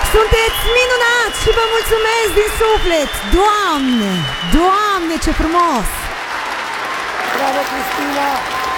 Sunteți minunați și vă mulțumesc din suflet! Doamne! Doamne, ce frumos! Bravo, Cristina!